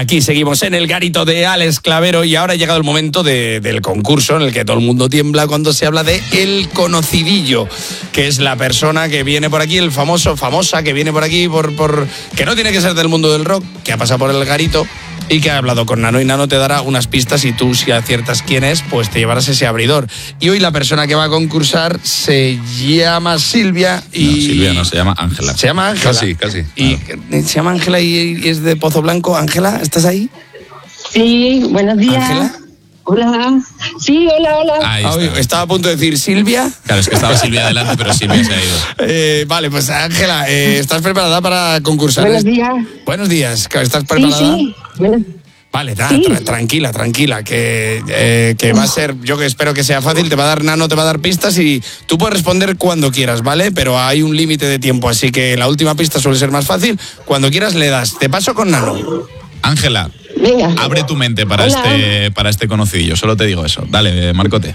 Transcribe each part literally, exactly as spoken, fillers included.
Aquí seguimos en el garito de Alex Clavero y ahora ha llegado el momento de, del concurso en el que todo el mundo tiembla cuando se habla de El Conocidillo, que es la persona que viene por aquí, el famoso, famosa que viene por aquí, por, por que no tiene que ser del mundo del rock, que ha pasado por el garito y que ha hablado con Nano, y Nano te dará unas pistas y tú, si aciertas quién es, pues te llevarás ese abridor. Y hoy la persona que va a concursar se llama Silvia y... No, Silvia no, se llama Ángela. Se llama Ángela. Casi, casi. Y claro. Se llama Ángela y, y es de Pozo Blanco. Ángela, ¿estás ahí? Sí, buenos días. ¿Ángela? Hola. Sí, hola, hola. Ahí Ah, está. estaba a punto de decir Silvia. Claro, es que estaba Silvia adelante, pero Silvia se ha ido. Eh, vale, pues Ángela, eh, ¿estás preparada para concursar? Buenos días. Buenos días, ¿estás Sí, preparada? sí. Bueno, Vale, tra- Sí. tra- tranquila, tranquila, que, eh, que va a ser, yo que espero que sea fácil, te va a dar Nano, te va a dar pistas y tú puedes responder cuando quieras, ¿vale? Pero hay un límite de tiempo, así que la última pista suele ser más fácil. Cuando quieras le das. Te paso con Nano. Ángela, venga. abre tu mente para Hola. este, para este conocidillo, solo te digo eso. Dale, Marcote.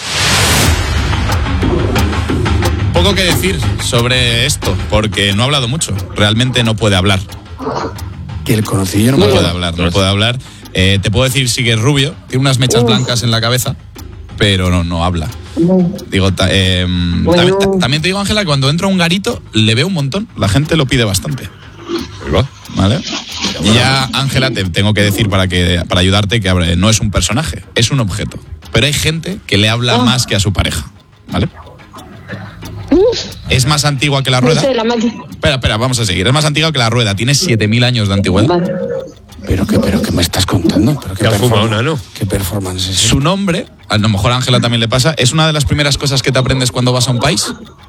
Poco que decir sobre esto, porque no ha hablado mucho. Realmente no puede hablar. Que el conocido no No me puede hablar, no puede hablar. Eh, te puedo decir sí que es rubio, tiene unas mechas Uf. blancas en la cabeza, pero no, no habla. No. Digo, ta- eh, Bueno. también, ta- también te digo, Ángela, que cuando entra a un garito le veo un montón. La gente lo pide bastante. ¿Vale? Y ya, Ángela, te tengo que decir para que para ayudarte que abre- no es un personaje, es un objeto. Pero hay gente que le habla Ah. más que a su pareja. ¿Vale? Uf, Es más antigua que la no rueda. sé, la máquina. Espera, espera, vamos a seguir. Es más antigua que la rueda. Tiene siete mil años de antigüedad. Vale. Pero qué, pero qué me estás contando. ¿Pero qué ¿Qué ha fumado, performance- Nano? ¿Qué performance es esa? Su nombre, a lo mejor a Ángela también le pasa, es una de las primeras cosas que te aprendes cuando vas a un país.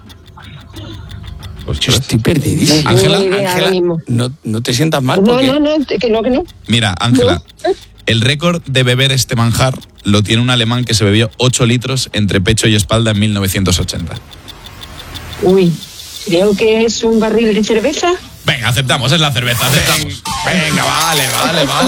Yo estoy perdidísimo. Ángela, No, ni idea ahora mismo. no, no te sientas mal No, porque... no, no, que no, que no. Mira, Ángela, el récord de beber este manjar lo tiene un alemán que se bebió ocho litros entre pecho y espalda en mil novecientos ochenta. Uy, creo que es un barril de cerveza. Venga, aceptamos, es la cerveza, aceptamos. Venga, vale, vale, vale.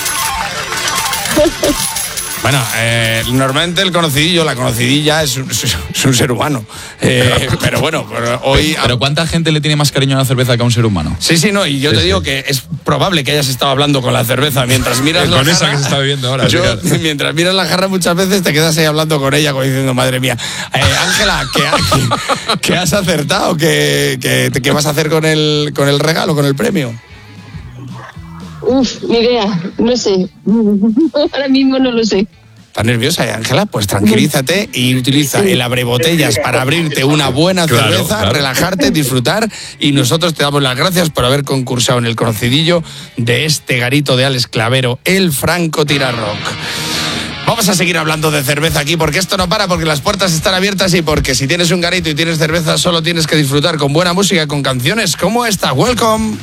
Bueno, eh, normalmente el conocidillo, la conocidilla es un, es un ser humano. Eh, pero bueno, pero hoy... Pero ¿cuánta gente le tiene más cariño a la cerveza que a un ser humano? Sí, sí, no, y yo Sí, te sí. digo que es probable que hayas estado hablando con la cerveza mientras miras la Con esa jarra. que se está bebiendo ahora, Yo, sí, claro. mientras miras la jarra muchas veces te quedas ahí hablando con ella como diciendo, madre mía. Eh, Ángela, ¿qué, qué- qué has acertado? ¿Qué, qué, qué vas a hacer con el, con el regalo, con el premio? Uf, ni idea, no sé. Ahora mismo no lo sé. ¿Estás nerviosa, eh, Ángela? Pues tranquilízate y utiliza el abrebotellas para abrirte una buena Claro, cerveza, claro. relajarte, disfrutar, y nosotros te damos las gracias por haber concursado en el conocidillo de este garito de Alex Clavero, el Franco Tirarrock. Vamos a seguir hablando de cerveza aquí porque esto no para, porque las puertas están abiertas y porque si tienes un garito y tienes cerveza solo tienes que disfrutar con buena música, con canciones como esta. Welcome.